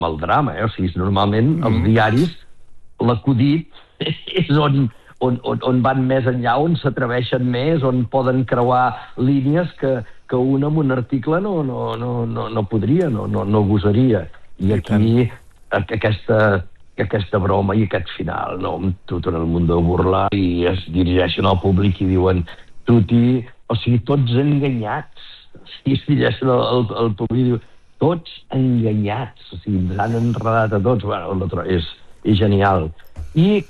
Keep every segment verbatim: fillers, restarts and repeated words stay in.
el drama, eh? O sigui, normalment mm. els diaris, l'acudit és on, on, on, on van més enllà, on s'atreveixen més, on poden creuar línies que, que un amb un article no, no, no, no, no podria, no, no, no gosaria. I aquí aquesta, aquesta broma i aquest final, no? Tot en el món de burlar, i es dirigeixen al públic i diuen tutti, o sigui, tots enganyats. I es dirigeixen al, al, al públic i diuen tots enganyats, o sigui, ens han enredat a tots. Bueno, és, és genial. I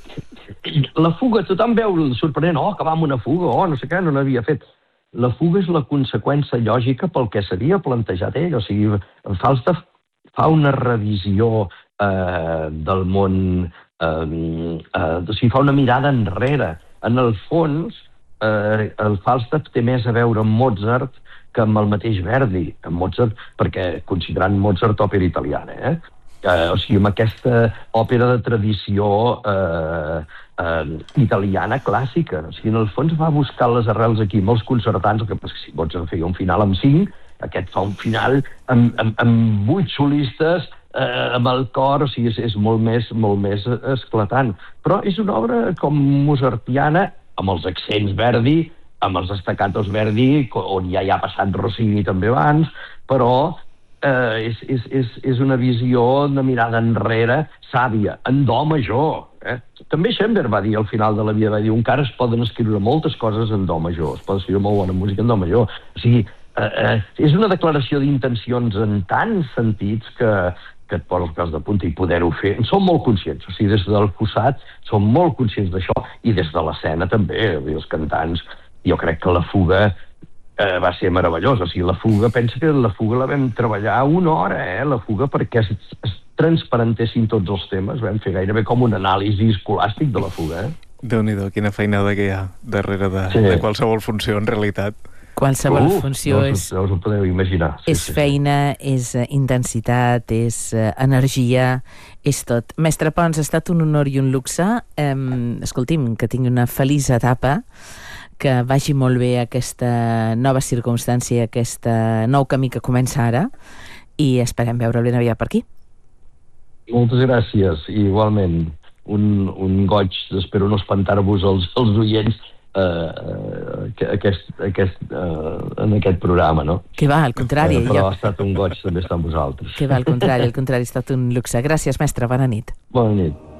la fuga, tothom veu sorprenent, oh, que va amb una fuga, oh, no sé què, no n'havia fet. La fuga és la conseqüència lògica pel que s'havia plantejat ell, o sigui, Falstaff fa una revisió eh, del món, eh, eh, o sigui, fa una mirada enrere. En el fons, eh, el Falstaff té més a veure amb Mozart que amb el mateix Verdi, amb Mozart, perquè considerant Mozart òpera italiana, eh? Eh, o sigui, amb aquesta òpera de tradició eh, eh, italiana clàssica. O sigui, en el fons va buscar les arrels aquí, molts concertants, el que passa que si Mozart feia un final amb cinc, aquest fa un final amb, amb, amb vuit solistes, eh, amb el cor, o sigui, és, és molt més, molt més esclatant. Però és una obra com mozartiana, amb els accents Verdi, amb els staccatos Verdi, on ja hi ha passat Rossini també abans, però eh, és, és, és, és una visió de mirada enrere sàvia, en do major. Eh? També Schoenberg va dir al final de la vida, va dir, encara es poden escriure moltes coses en do major, es pot escriure molt bona música en do major. O sigui, eh, eh, és una declaració d'intencions en tants sentits que, que et posa els pèls de punta, i poder-ho fer. En som molt conscients, o sigui, des del fossat som molt conscients d'això, i des de l'escena també, els cantants. Jo crec que la fuga eh, va ser meravellosa. O sigui, la fuga, pensa que la fuga la vam treballar una hora, eh, la fuga, perquè es, es transparentessin tots els temes. Vam fer gairebé com un anàlisi escolàstic de la fuga, eh? Déu-n'hi-do, quina feinada que hi ha darrere de, sí. de qualsevol funció, en realitat. Qualsevol uh, funció no, és... No us ho podeu imaginar. Sí, és sí, feina, sí. és intensitat, és energia, és tot. Mestre Pons, ha estat un honor i un luxe. Eh, escolti'm, que tingui una feliç etapa, que vagi molt bé aquesta nova circumstància, aquest nou camí que comença ara, i esperem veure'l ben aviat per aquí. Moltes gràcies, i igualment un, un goig, espero no espantar-vos els, els oients eh, aquest, aquest, eh, en aquest programa, no? Que va, al contrari. Eh, però jo... ha estat un goig també estar amb vosaltres. Que va, al contrari, al contrari, ha estat un luxe. Gràcies, mestre, bona nit. Bona nit.